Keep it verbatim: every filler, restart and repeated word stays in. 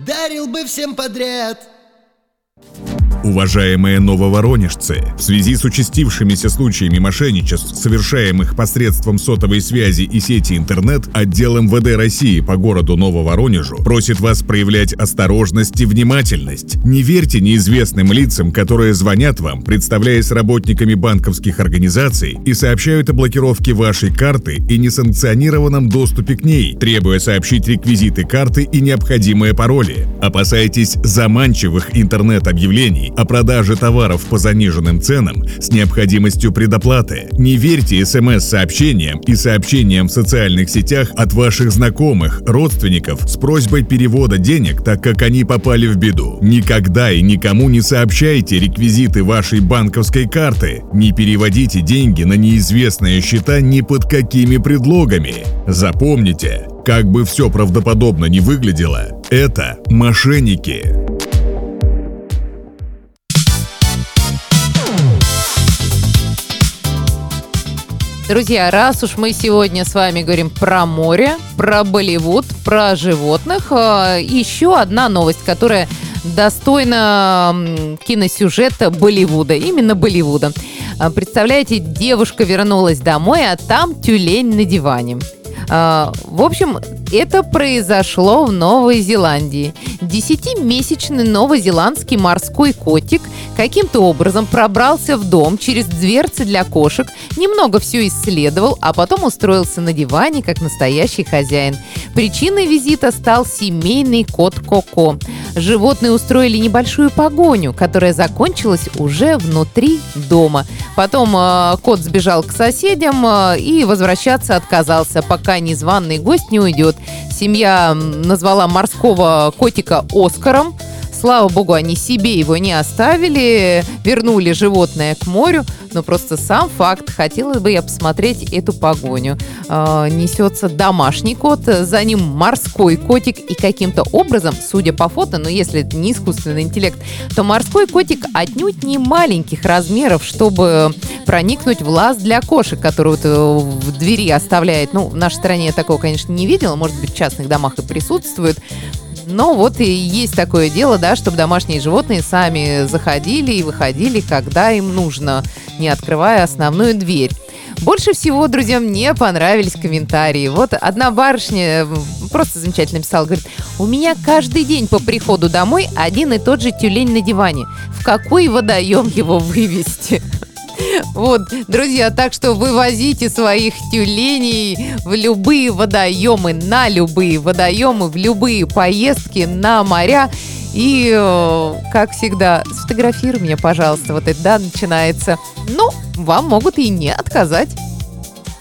дарил бы всем подряд. Уважаемые нововоронежцы, в связи с участившимися случаями мошенничеств, совершаемых посредством сотовой связи и сети интернет, отдел эм вэ дэ России по городу Нововоронежу просит вас проявлять осторожность и внимательность. Не верьте неизвестным лицам, которые звонят вам, представляясь работниками банковских организаций и сообщают о блокировке вашей карты и несанкционированном доступе к ней, требуя сообщить реквизиты карты и необходимые пароли. Опасайтесь заманчивых интернет-объявлений о продаже товаров по заниженным ценам с необходимостью предоплаты. Не верьте эс эм эс-сообщениям и сообщениям в социальных сетях от ваших знакомых, родственников с просьбой перевода денег, так как они попали в беду. Никогда и никому не сообщайте реквизиты вашей банковской карты. Не переводите деньги на неизвестные счета ни под какими предлогами. Запомните, как бы все правдоподобно не выглядело, это мошенники. Друзья, раз уж мы сегодня с вами говорим про море, про Болливуд, про животных, еще одна новость, которая достойна киносюжета Болливуда, именно Болливуда. Представляете, девушка вернулась домой, а там тюлень на диване. В общем, это произошло в Новой Зеландии. Десятимесячный новозеландский морской котик каким-то образом пробрался в дом через дверцы для кошек, немного все исследовал, а потом устроился на диване, как настоящий хозяин. Причиной визита стал семейный кот Коко. Животные устроили небольшую погоню, которая закончилась уже внутри дома. Потом э, кот сбежал к соседям э, и возвращаться отказался, пока незваный гость не уйдет. Семья назвала морского котика Оскаром. Слава богу, они себе его не оставили, вернули животное к морю. Но просто сам факт, хотелось бы я посмотреть эту погоню. Э, несется домашний кот, за ним морской котик. И каким-то образом, судя по фото, но если это не искусственный интеллект, то морской котик отнюдь не маленьких размеров, чтобы проникнуть в лаз для кошек, который вот в двери оставляет. Ну, в нашей стране я такого, конечно, не видела. Может быть, в частных домах и присутствует. Но вот и есть такое дело, да, чтобы домашние животные сами заходили и выходили, когда им нужно, не открывая основную дверь. Больше всего, друзья, мне понравились комментарии. Вот одна барышня просто замечательно написала, говорит: у меня каждый день по приходу домой один и тот же тюлень на диване. В какой водоем его вывести? Вот, друзья, так что вывозите своих тюленей в любые водоемы, на любые водоемы, в любые поездки на моря. И, как всегда, сфотографируй меня, пожалуйста. Вот это, да, начинается. Ну, вам могут и не отказать.